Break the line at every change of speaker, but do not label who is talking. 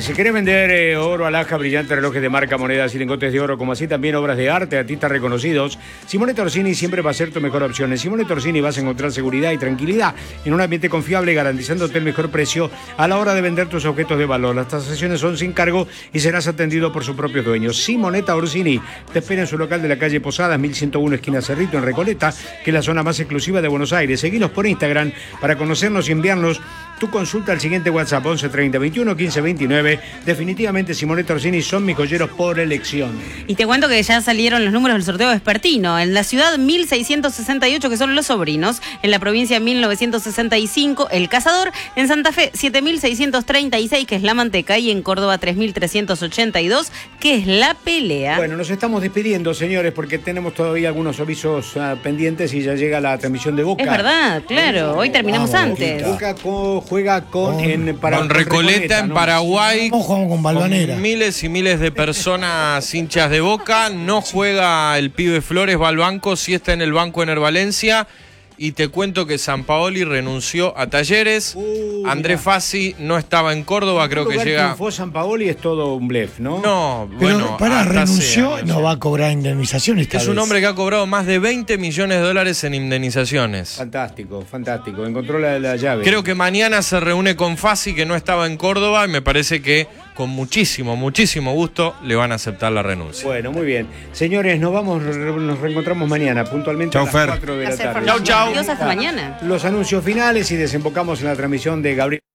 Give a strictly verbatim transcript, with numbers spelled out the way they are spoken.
Eh, si querés vender eh, oro, alhaja, brillantes, relojes de marca, monedas y lingotes de oro, como así también obras de arte, artistas reconocidos, Simonetta Orsini siempre va a ser tu mejor opción. En Simonetta Orsini vas a encontrar seguridad y tranquilidad en un ambiente confiable, garantizándote el mejor precio a la hora de vender tus objetos de valor. Las tasaciones son sin cargo y serás atendido por sus propios dueños. Simonetta Orsini te espera en su local de la calle Posadas, mil ciento uno, esquina Cerrito, en Recoleta, que es la zona más exclusiva de Buenos Aires. Seguinos por Instagram para conocernos y enviarnos tu consulta al siguiente WhatsApp: once treinta veintiuno quince veintinueve. Definitivamente Simonetta Orsini son mis joyeros por elección.
Y te cuento que ya salieron los números del sorteo vespertino. En la ciudad mil seiscientos sesenta y ocho, que son los sobrinos. En la provincia mil novecientos sesenta y cinco, el cazador. En Santa Fe siete mil seiscientos treinta y seis, que es la manteca. Y en Córdoba tres mil trescientos ochenta y dos, que es la pelea.
Bueno, nos estamos despidiendo, señores, porque tenemos todavía algunos avisos uh, pendientes y ya llega la transmisión de Boca.
Es verdad, claro. Hoy terminamos
Vamos,
antes.
Boca con, juega con,
Con-
en, para,
Con Recoleta en
¿no?
Paraguay.
Vamos, jugamos con Balvanera.
Con miles y miles de personas hinchas de Boca. No juega el pibe Flores, va al banco, sí está en el banco Ener Valencia. Y te cuento que Sampaoli renunció a Talleres.
Uh,
Andrés
mirá.
Fassi no estaba en Córdoba, creo que llega.
Fue Sampaoli, es todo un blef, ¿no?
No,
Pero
bueno.
para,
hasta
renunció,
sea,
no va a cobrar indemnización esta
Es un
vez.
hombre que ha cobrado más de veinte millones de dólares en indemnizaciones.
Fantástico, fantástico. Encontró la, la llave.
Creo que mañana se reúne con Fassi, que no estaba en Córdoba, y me parece que con muchísimo, muchísimo gusto le van a aceptar la renuncia.
Bueno, muy bien. Señores, nos vamos, nos reencontramos mañana, puntualmente
Chau,
a las
Fer.
cuatro de la
Placer,
tarde.
Fernando. Adiós, hasta mañana.
Los anuncios finales y desembocamos en la transmisión de Gabriel.